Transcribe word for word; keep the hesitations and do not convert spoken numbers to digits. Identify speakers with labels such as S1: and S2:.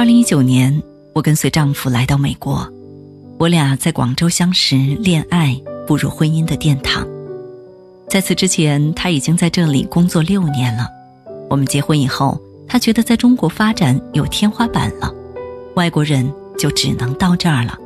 S1: 二零一九年，我跟随丈夫来到美国，我俩在广州相识、恋爱，步入婚姻的殿堂。在此之前，他已经在这里工作六年了。我们结婚以后，他觉得在中国发展有天花板了，外国人就只能到这儿了。